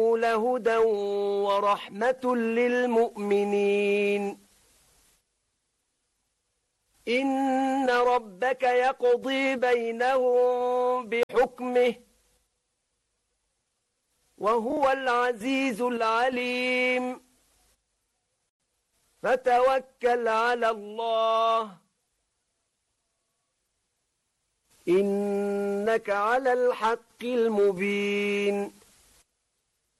لهدى ورحمة للمؤمنين إن ربك يقضي بينهم بحكمه وهو العزيز العليم فتوكل على الله إنك على الحق المبين